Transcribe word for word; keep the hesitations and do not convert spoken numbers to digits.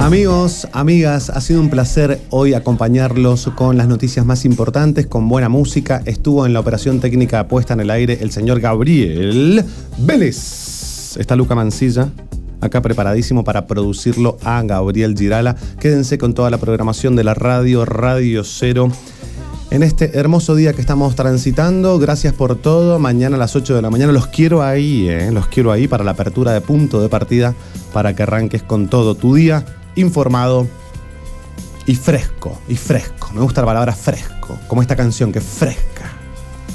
Amigos, amigas, ha sido un placer hoy acompañarlos con las noticias más importantes, con buena música. Estuvo en la operación técnica puesta en el aire el señor Gabriel Vélez. Está Luca Mancilla, acá preparadísimo para producirlo a Gabriel Girala. Quédense con toda la programación de la radio, Radio Cero, en este hermoso día que estamos transitando. Gracias por todo. Mañana a las ocho de la mañana los quiero ahí, eh, los quiero ahí para la apertura de Punto de Partida, para que arranques con todo tu día informado y fresco, y fresco. Me gusta la palabra fresco, como esta canción que es fresca.